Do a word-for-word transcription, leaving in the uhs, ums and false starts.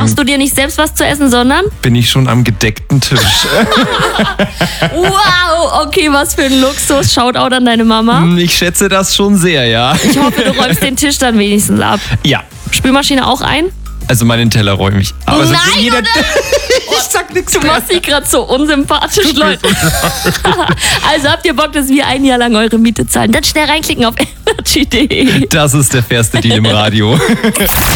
machst du dir nicht selbst was zu essen, sondern? Bin ich schon am gedeckten Tisch. Wow, okay, was für ein Luxus. Shoutout an deine Mama. Ich schätze das schon sehr, ja. Ich hoffe, du räumst den Tisch dann wenigstens ab. Ja. Spülmaschine auch ein? Also meinen Teller räume ich. Aber Nein, so jeder, oder? ich sag nichts Du mehr. machst dich gerade so unsympathisch, Leute. Also habt ihr Bock, dass wir ein Jahr lang eure Miete zahlen? Dann schnell reinklicken auf energy punkt de. Das ist der fairste Deal im Radio.